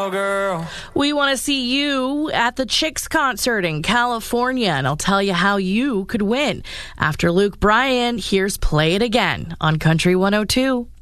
cowgirl. We want to see you at the Chicks concert in California, and I'll tell you how you could win. After Luke Bryan, here's Play It Again on Country 102.